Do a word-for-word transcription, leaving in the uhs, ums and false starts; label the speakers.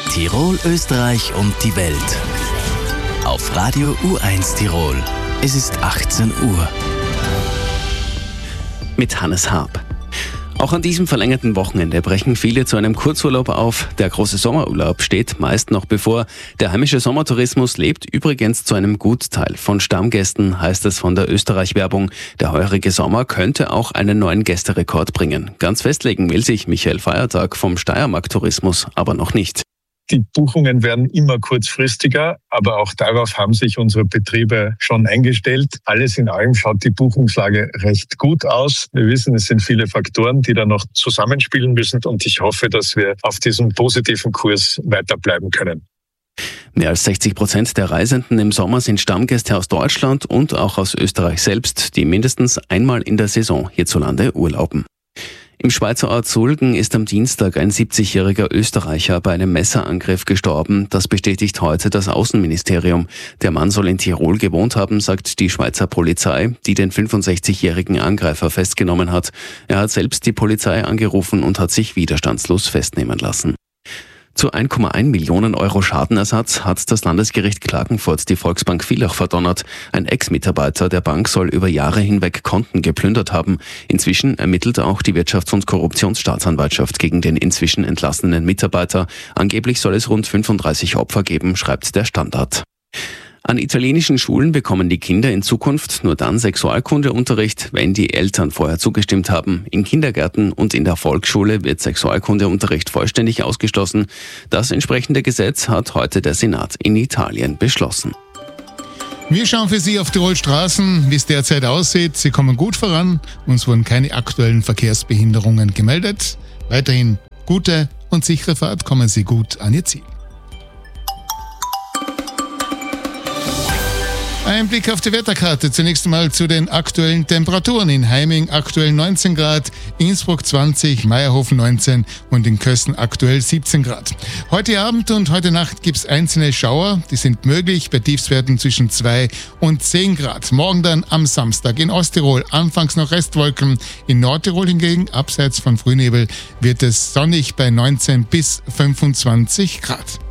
Speaker 1: Tirol, Österreich und die Welt. Auf Radio U eins Tirol. Es ist achtzehn Uhr.
Speaker 2: Mit Hannes Haab. Auch an diesem verlängerten Wochenende brechen viele zu einem Kurzurlaub auf. Der große Sommerurlaub steht meist noch bevor. Der heimische Sommertourismus lebt übrigens zu einem Gutteil von Stammgästen, heißt es von der Österreich-Werbung. Der heurige Sommer könnte auch einen neuen Gästerekord bringen. Ganz festlegen will sich Michael Feiertag vom Steiermark-Tourismus aber noch nicht.
Speaker 3: Die Buchungen werden immer kurzfristiger, aber auch darauf haben sich unsere Betriebe schon eingestellt. Alles in allem schaut die Buchungslage recht gut aus. Wir wissen, es sind viele Faktoren, die da noch zusammenspielen müssen und ich hoffe, dass wir auf diesem positiven Kurs weiterbleiben können.
Speaker 2: Mehr als sechzig Prozent der Reisenden im Sommer sind Stammgäste aus Deutschland und auch aus Österreich selbst, die mindestens einmal in der Saison hierzulande urlauben. Im Schweizer Ort Sulgen ist am Dienstag ein siebzigjähriger Österreicher bei einem Messerangriff gestorben. Das bestätigt heute das Außenministerium. Der Mann soll in Tirol gewohnt haben, sagt die Schweizer Polizei, die den fünfundsechzigjährigen Angreifer festgenommen hat. Er hat selbst die Polizei angerufen und hat sich widerstandslos festnehmen lassen. Zu ein Komma eins Millionen Euro Schadenersatz hat das Landesgericht Klagenfurt die Volksbank Villach verdonnert. Ein Ex-Mitarbeiter der Bank soll über Jahre hinweg Konten geplündert haben. Inzwischen ermittelt auch die Wirtschafts- und Korruptionsstaatsanwaltschaft gegen den inzwischen entlassenen Mitarbeiter. Angeblich soll es rund fünfunddreißig Opfer geben, schreibt der Standard. An italienischen Schulen bekommen die Kinder in Zukunft nur dann Sexualkundeunterricht, wenn die Eltern vorher zugestimmt haben. In Kindergärten und in der Volksschule wird Sexualkundeunterricht vollständig ausgeschlossen. Das entsprechende Gesetz hat heute der Senat in Italien beschlossen.
Speaker 4: Wir schauen für Sie auf Tirol Straßen, wie es derzeit aussieht. Sie kommen gut voran. Uns wurden keine aktuellen Verkehrsbehinderungen gemeldet. Weiterhin gute und sichere Fahrt, kommen Sie gut an Ihr Ziel. Ein Blick auf die Wetterkarte. Zunächst einmal zu den aktuellen Temperaturen. In Heiming aktuell neunzehn Grad, Innsbruck zwanzig, Meierhofen neunzehn und in Kössen aktuell siebzehn Grad. Heute Abend und heute Nacht gibt es einzelne Schauer. Die sind möglich bei Tiefstwerten zwischen zwei und zehn Grad. Morgen dann am Samstag in Osttirol anfangs noch Restwolken. In Nordtirol hingegen, abseits von Frühnebel, wird es sonnig bei neunzehn bis fünfundzwanzig Grad.